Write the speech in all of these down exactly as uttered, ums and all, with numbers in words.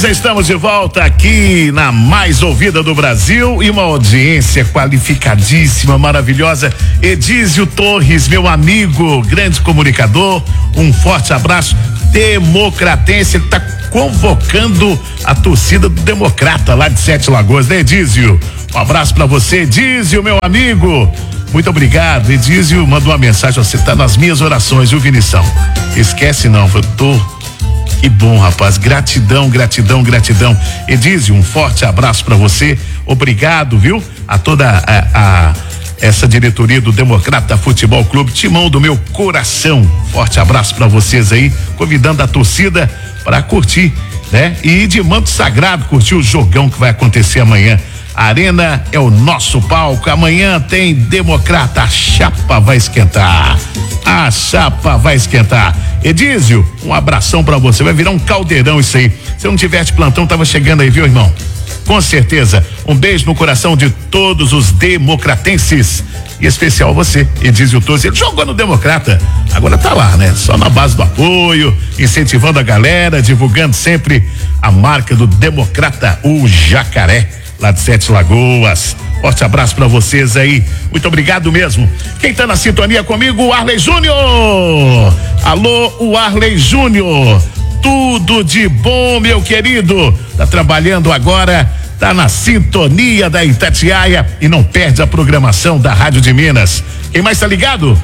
Já estamos de volta aqui na mais ouvida do Brasil e uma audiência qualificadíssima, maravilhosa. Edísio Torres, meu amigo, grande comunicador, um forte abraço. Democratense, ele tá convocando a torcida do Democrata lá de Sete Lagoas, né, Edísio? Um abraço pra você, Edísio, meu amigo. Muito obrigado. Edísio mandou uma mensagem, você tá nas minhas orações, viu, Vinição? Esquece não, eu tô. Que bom, rapaz. Gratidão, gratidão, gratidão. Edísio, um forte abraço pra você. Obrigado, viu? A toda a, a essa diretoria do Democrata Futebol Clube, timão do meu coração. Forte abraço pra vocês aí, convidando a torcida para curtir, né? E de manto sagrado, curtir o jogão que vai acontecer amanhã. A Arena é o nosso palco. Amanhã tem Democrata. A chapa vai esquentar. A chapa vai esquentar. Edísio, um abração pra você. Vai virar um caldeirão isso aí. Se eu não tivesse plantão, tava chegando aí, viu, irmão? Com certeza. Um beijo no coração de todos os democratenses. E especial você, Edísio Torres. Ele jogou no Democrata. Agora tá lá, né? Só na base do apoio, incentivando a galera, divulgando sempre a marca do Democrata, o Jacaré, lá de Sete Lagoas. Forte abraço pra vocês aí. Muito obrigado mesmo. Quem tá na sintonia comigo, o Arley Júnior. Alô, o Arley Júnior. Tudo de bom, meu querido. Tá trabalhando agora, tá na sintonia da Itatiaia e não perde a programação da Rádio de Minas. Quem mais tá ligado?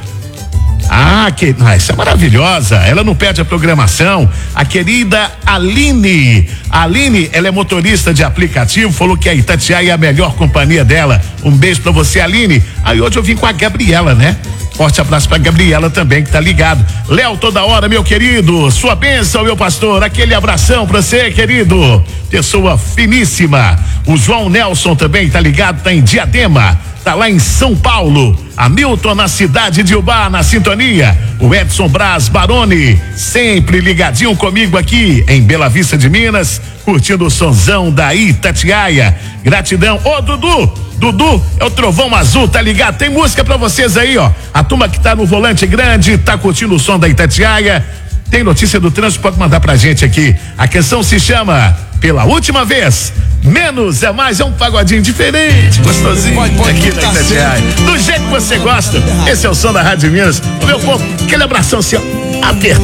Ah, que, ah, essa é maravilhosa, ela não perde a programação, a querida Aline. A Aline, ela é motorista de aplicativo, falou que a Itatiaia é a melhor companhia dela. Um beijo pra você, Aline. Aí hoje eu vim com a Gabriela, né? Forte abraço pra Gabriela também, que tá ligado. Léo, toda hora, meu querido, sua bênção, meu pastor, aquele abração pra você, querido. Pessoa finíssima. O João Nelson também tá ligado, tá em Diadema, tá lá em São Paulo. Hamilton na cidade de Ubá, na sintonia. O Edson Braz Baroni, sempre ligadinho comigo aqui em Bela Vista de Minas, curtindo o sonzão da Itatiaia. Gratidão. Ô, Dudu, Dudu é o Trovão Azul, tá ligado? Tem música pra vocês aí, ó. A turma que tá no volante grande, tá curtindo o som da Itatiaia. Tem notícia do trânsito, pode mandar pra gente aqui. A canção se chama Pela Última Vez. Menos é mais, é um pagodinho diferente, gostosinho, pode, pode, aqui na Itatiaia. Do jeito que você gosta. Esse é o som da Rádio Minas. O meu povo, aquele abração assim, ó, apertado.